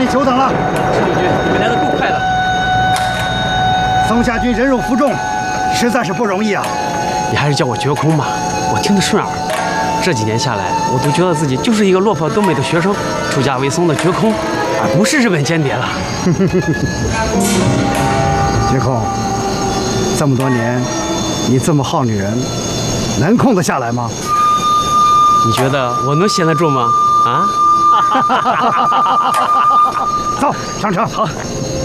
久等了。 赤羽军，你们来的够快的。 松下军忍辱负重，实在是不容易啊。 你还是叫我绝空吧，我听得顺耳。这几年下来，我都觉得自己就是一个落魄东北的学生，出家为僧的绝空，而不是日本间谍了。 绝空，这么多年，你这么好女人，能控得下来吗？ 你觉得我能闲得住吗？啊？ 走，上车。 好。